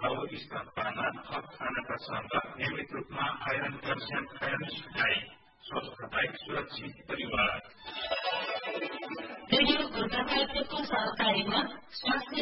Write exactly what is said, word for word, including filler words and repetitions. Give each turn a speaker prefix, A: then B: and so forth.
A: अब स्तनपानमा थप खानाका सङ्ग नियमित रूपमा आइरन क्याल्सियम खान सुझाइ स्वस्थताई सुरक्षित परिवार
B: रेडियो गोर्खापत्रको सहकारीमा स्वास्थ्य